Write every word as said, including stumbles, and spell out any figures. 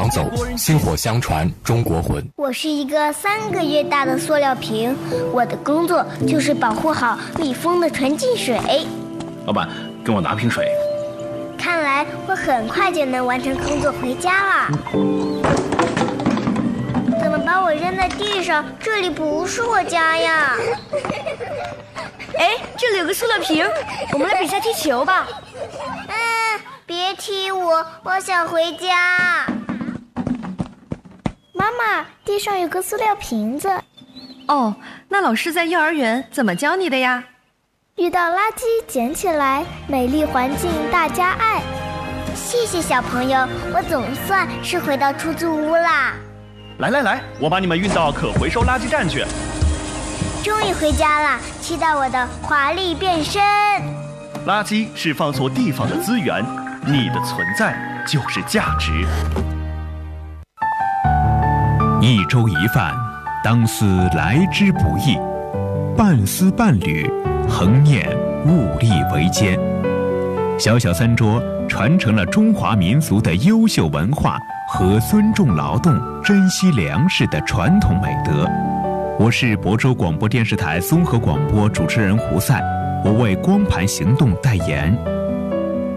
抢走，薪火相传中国魂。 我是一个三个月大的塑料瓶，我的工作就是保护好密封的纯净水。 老板，跟我拿瓶水。 看来我很快就能完成工作回家了。怎么把我扔在地上？这里不是我家呀！ 哎，这里有个塑料瓶，我们来比赛踢球吧。 嗯，别踢我，我想回家。妈妈，地上有个塑料瓶子。 哦，那老师在幼儿园怎么教你的呀？ 遇到垃圾捡起来，美丽环境大家爱。谢谢小朋友，我总算是回到出租屋啦。 来来来，我把你们运到可回收垃圾站去。 终于回家了，期待我的华丽变身。 垃圾是放错地方的资源，你的存在就是价值。 一粥一饭，当思来之不易；半丝半缕，恒念物力维艰。小小餐桌传承了中华民族的优秀文化和尊重劳动、珍惜粮食的传统美德。我是亳州广播电视台综合广播主持人胡赛，我为光盘行动代言。